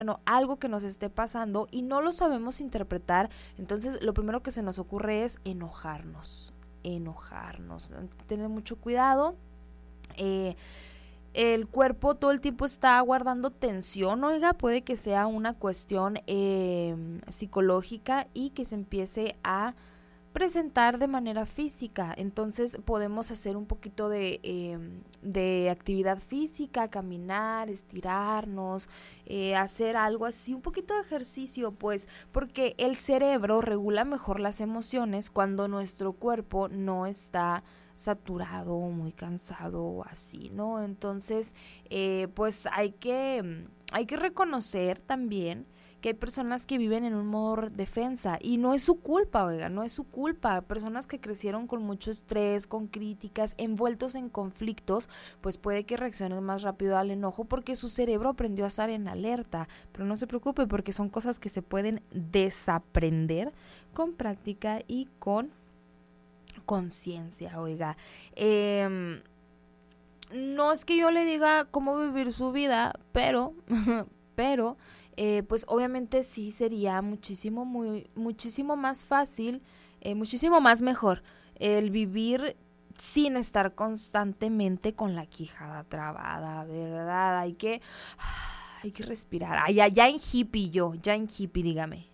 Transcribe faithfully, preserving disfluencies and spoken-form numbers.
bueno, algo que nos esté pasando y no lo sabemos interpretar, entonces lo primero que se nos ocurre es enojarnos, enojarnos, tener mucho cuidado. Eh, el cuerpo todo el tiempo está guardando tensión, oiga, puede que sea una cuestión eh, psicológica y que se empiece a presentar de manera física. Entonces podemos hacer un poquito de, eh, de actividad física, caminar, estirarnos, eh, hacer algo así, un poquito de ejercicio, pues, porque el cerebro regula mejor las emociones cuando nuestro cuerpo no está saturado, muy cansado o así, ¿no? Entonces, eh, pues hay que, hay que reconocer también que hay personas que viven en un modo defensa y no es su culpa, oiga, no es su culpa. Personas que crecieron con mucho estrés, con críticas, envueltos en conflictos, pues puede que reaccionen más rápido al enojo porque su cerebro aprendió a estar en alerta. Pero no se preocupe porque son cosas que se pueden desaprender con práctica y con conciencia, oiga. Eh, no es que yo le diga cómo vivir su vida, pero, pero, eh, pues obviamente sí sería muchísimo, muy, muchísimo más fácil, eh, muchísimo más mejor el vivir sin estar constantemente con la quijada trabada, ¿verdad? Hay que, hay que respirar. Ay, ya, ya en hippie yo, ya en hippie, dígame.